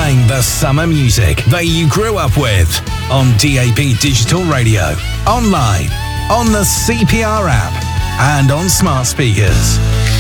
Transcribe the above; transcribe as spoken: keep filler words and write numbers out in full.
playing the summer music that you grew up with on D A B Digital Radio, online, on the C P R app, and on smart speakers.